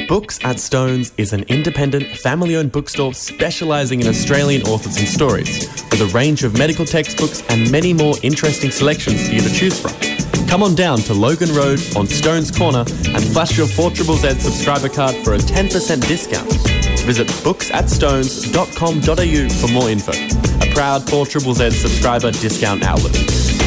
Books at Stones is an independent, family-owned bookstore specialising in Australian authors and stories, with a range of medical textbooks and many more interesting selections for you to choose from. Come on down to Logan Road on Stones Corner and flash your 4ZZZ subscriber card for a 10% discount. Visit booksatstones.com.au for more info. A proud 4ZZZ subscriber discount outlet.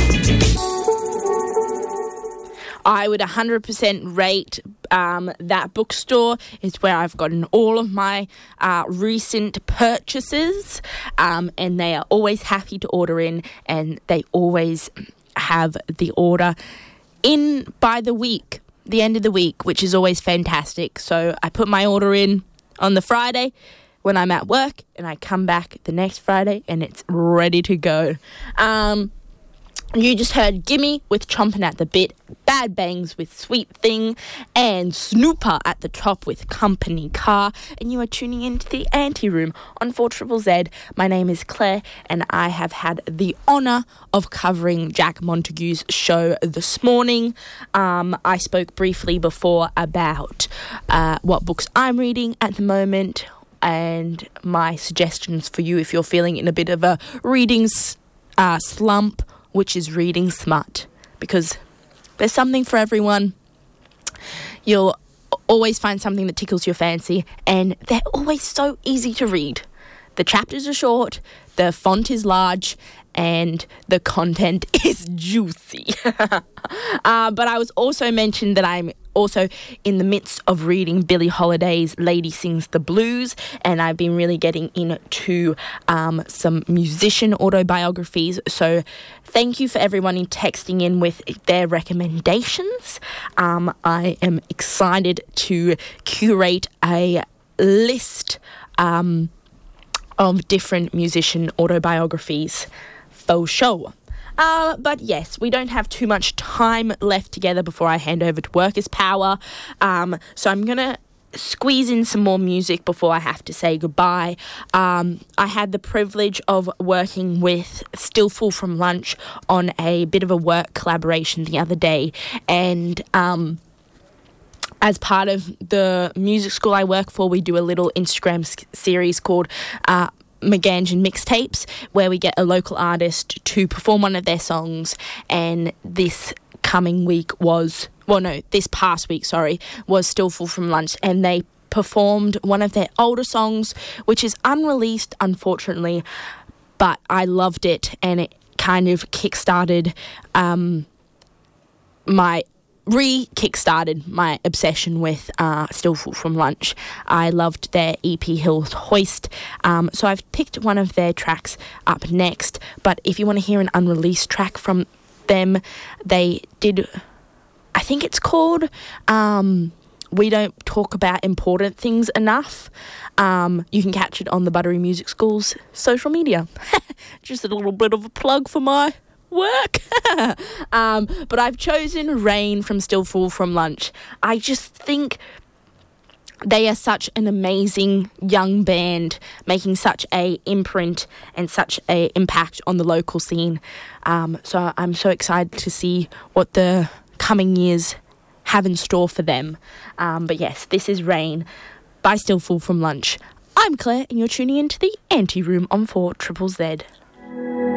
I would 100% rate that bookstore. It's where I've gotten all of my recent purchases, and they are always happy to order in, and they always have the order in by the end of the week, which is always fantastic. So I put my order in on the Friday when I'm at work, and I come back the next Friday and it's ready to go. You just heard Gimme with Chomping at the Bit, Bad Bangs with Sweet Thing, and Snooper at the top with Company Car. And you are tuning into the Anteroom on 4ZZZ. My name is Claire, and I have had the honour of covering Jack Montague's show this morning. I spoke briefly before about what books I'm reading at the moment and my suggestions for you if you're feeling in a bit of a reading slump, which is reading smut, because there's something for everyone. You'll always find something that tickles your fancy, and they're always so easy to read. The chapters are short, the font is large, and the content is juicy. But I was also mentioned that I'm also in the midst of reading Billie Holiday's Lady Sings the Blues, and I've been really getting into some musician autobiographies. So thank you for everyone in texting in with their recommendations. I am excited to curate a list of different musician autobiographies for sure. But yes, we don't have too much time left together before I hand over to Workers' Power. So I'm going to squeeze in some more music before I have to say goodbye. I had the privilege of working with Still Full from Lunch on a bit of a work collaboration the other day. And as part of the music school I work for, we do a little Instagram series called McGanjan Mixtapes, where we get a local artist to perform one of their songs. And this past week, was Still Full from Lunch, and they performed one of their older songs, which is unreleased, unfortunately, but I loved it, and it kind of kickstarted my obsession with Still Full from Lunch. I loved their EP Hills Hoist, so I've picked one of their tracks up next. But if you want to hear an unreleased track from them, they did, I think it's called We Don't Talk About Important Things Enough. You can catch it on the Buttery Music School's social media. Just a little bit of a plug for my work. But I've chosen Rain from Still Full from Lunch. I just think they are such an amazing young band, making such a imprint and such a impact on the local scene. So I'm so excited to see what the coming years have in store for them. But yes, this is Rain by Still Full from Lunch. I'm Claire, and you're tuning into the Anteroom on 4ZZZ.